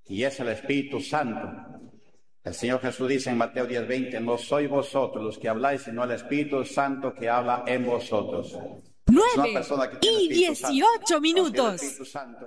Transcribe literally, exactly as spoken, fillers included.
y es el Espíritu Santo. El Señor Jesús dice en Mateo diez veinte, no sois vosotros los que habláis, sino el Espíritu Santo que habla en vosotros. nueve y dieciocho minutos.